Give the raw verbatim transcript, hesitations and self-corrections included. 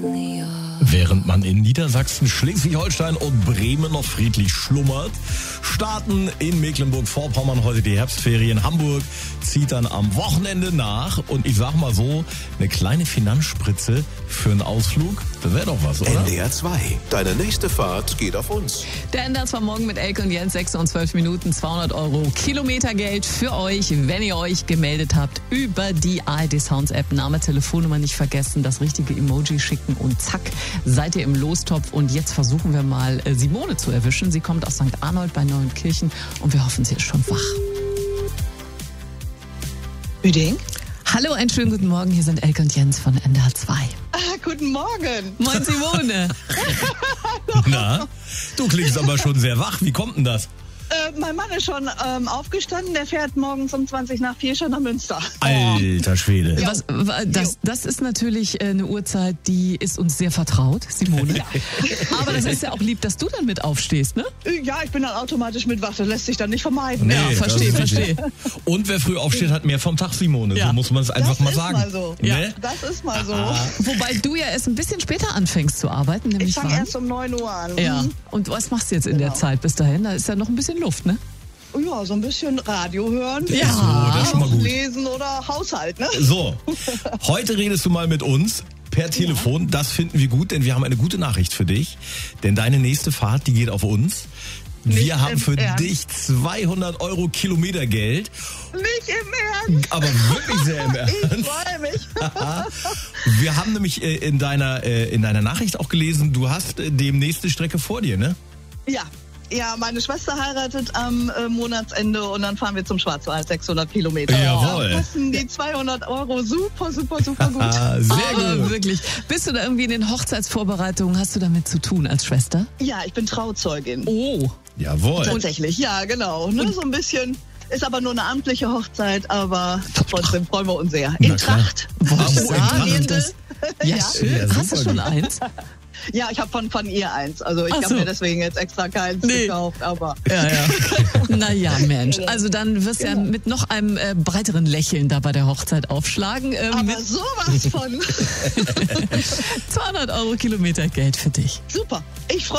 Während man in Niedersachsen, Schleswig-Holstein und Bremen noch friedlich schlummert, starten in Mecklenburg-Vorpommern heute die Herbstferien. Hamburg zieht dann am Wochenende nach. Und ich sag mal so, eine kleine Finanzspritze für einen Ausflug, das wäre doch was, oder? N D R zwei. Deine nächste Fahrt geht auf uns. Der N D R zwei Morgen mit Elke und Jens, sechs und zwölf Minuten, zweihundert Euro Kilometergeld für euch, wenn ihr euch gemeldet habt über die A R D Sounds App. Name, Telefonnummer nicht vergessen, das richtige Emoji schicken und zack, seid ihr im Lostopf. Und jetzt versuchen wir mal Simone zu erwischen. Sie kommt aus Sankt Arnold bei Neuenkirchen und wir hoffen, sie ist schon wach. Üding? Hallo, einen schönen guten Morgen. Hier sind Elke und Jens von N D R zwei. Ah, guten Morgen. Moin Simone. Na, du klingst aber schon sehr wach. Wie kommt denn das? Äh, mein Mann ist schon ähm, aufgestanden, der fährt morgens um zwanzig nach vier schon nach Münster. Alter Schwede. Ja. Was, das, das ist natürlich eine Uhrzeit, die ist uns sehr vertraut, Simone. Ja. Aber das ist ja auch lieb, dass du dann mit aufstehst, ne? Ja, ich bin dann automatisch mit wach, das lässt sich dann nicht vermeiden. Nee, ja, verstehe, verstehe. Und wer früh aufsteht, hat mehr vom Tag, Simone. Ja. So muss man es einfach das mal ist sagen. Mal so. Ne? Ja, das ist mal so. Ah. Wobei du ja erst ein bisschen später anfängst zu arbeiten, nämlich Ich fange wann? erst um neun Uhr an. Ja. Mhm. Und was machst du jetzt in Genau. der Zeit bis dahin? Da ist ja noch ein bisschen Luft, ne? Ja, so ein bisschen Radio hören. Ja. So, das ist schon mal gut. Lesen oder Haushalt, ne? So, heute redest du mal mit uns per Telefon. Das finden wir gut, denn wir haben eine gute Nachricht für dich. Denn deine nächste Fahrt, die geht auf uns. Nicht Wir haben im für Ernst? dich zweihundert Euro Kilometergeld. Nicht im Ernst. Aber wirklich sehr im Ich Ernst. freue mich. Wir haben nämlich äh, in deiner, äh, in deiner Nachricht auch gelesen, du hast äh, demnächst eine Strecke vor dir, ne? Ja. Ja, meine Schwester heiratet am äh, Monatsende und dann fahren wir zum Schwarzwald, sechshundert Kilometer. Jawohl. Da passen die zweihundert Euro super, super, super gut. Ah, sehr Aber gut. wirklich. Bist du da irgendwie in den Hochzeitsvorbereitungen? Hast du damit zu tun als Schwester? Ja, ich bin Trauzeugin. Oh. Jawohl. Tatsächlich, ja, genau. Ne, so ein bisschen, ist aber nur eine amtliche Hochzeit, aber trotzdem freuen wir uns sehr. In Na klar. Tracht. Wollte ich Oh, in sagen. Tracht. Das, ja, Ja. schön. Ja, Hast du super schon gut. eins? Ja, ich habe von, von ihr eins. Also ich Ach habe so. mir deswegen jetzt extra keins Nee. gekauft, aber Ja, ja. Naja, Mensch. Also dann wirst du ja Genau. mit noch einem äh, breiteren Lächeln da bei der Hochzeit aufschlagen. Ähm, aber mit sowas von zweihundert Euro Kilometergeld für dich. super. Ich freue